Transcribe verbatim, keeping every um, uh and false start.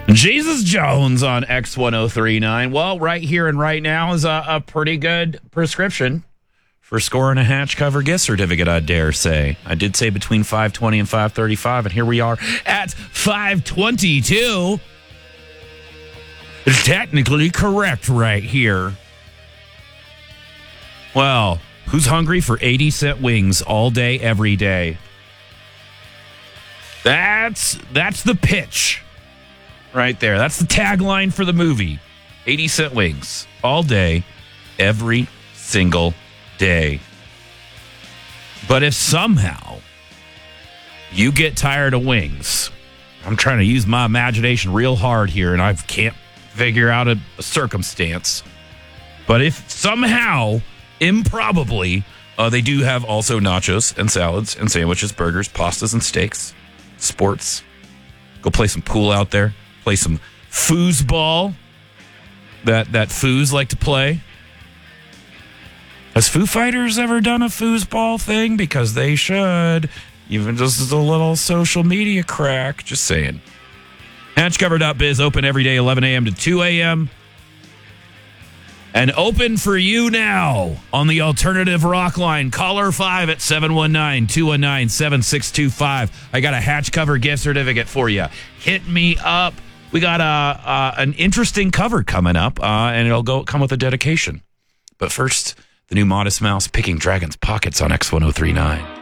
Jesus Jones on X ten thirty-nine. Well, right here and right now is a, a pretty good prescription for scoring a hatch cover gift certificate, I dare say. I did say between five twenty and five thirty-five, and here we are at five twenty-two. It's technically correct right here. Well, who's hungry for eighty cent wings all day, every day? That's that's the pitch right there. That's the tagline for the movie. eighty cent wings all day, every single day. But if somehow you get tired of wings, I'm trying to use my imagination real hard here, and I can't figure out a, a circumstance. But if somehow, improbably, uh, they do have also nachos and salads and sandwiches, burgers, pastas and steaks, sports. Go play some pool out there. Play some foosball that that foos like to play. Has Foo Fighters ever done a foosball thing? Because they should. Even just as a little social media crack. Just saying. hatch cover dot biz, open every day, eleven a.m. to two a.m. And open for you now on the alternative rock line. Caller five at seven one nine, two one nine, seven six two five. I got a hatch cover gift certificate for you. Hit me up. We got a, uh, an interesting cover coming up, uh, and it'll go come with a dedication. But first, the new Modest Mouse picking Dragon's Pockets on X ten thirty-nine.